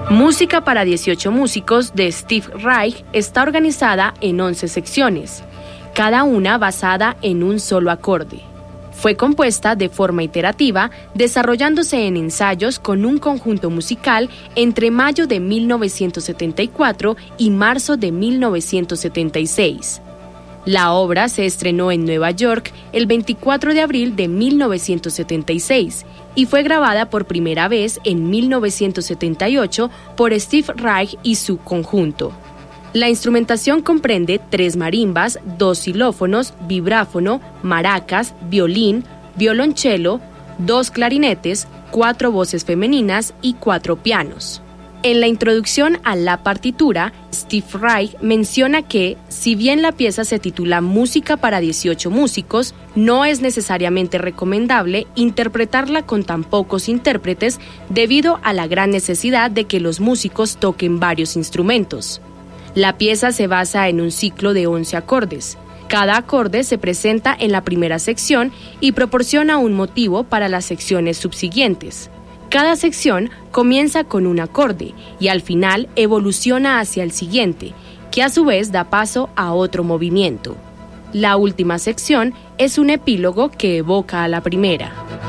Música para 18 músicos de Steve Reich está organizada en 11 secciones, cada una basada en un solo acorde. Fue compuesta de forma iterativa, desarrollándose en ensayos con un conjunto musical entre mayo de 1974 y marzo de 1976. La obra se estrenó en Nueva York el 24 de abril de 1976 y fue grabada por primera vez en 1978 por Steve Reich y su conjunto. La instrumentación comprende 3 marimbas, 2 xilófonos, vibráfono, maracas, violín, violonchelo, 2 clarinetes, 4 voces femeninas y 4 pianos. En la introducción a la partitura, Steve Reich menciona que, si bien la pieza se titula Música para 18 músicos, no es necesariamente recomendable interpretarla con tan pocos intérpretes debido a la gran necesidad de que los músicos toquen varios instrumentos. La pieza se basa en un ciclo de 11 acordes. Cada acorde se presenta en la primera sección y proporciona un motivo para las secciones subsiguientes. Cada sección comienza con un acorde y al final evoluciona hacia el siguiente, que a su vez da paso a otro movimiento. La última sección es un epílogo que evoca a la primera.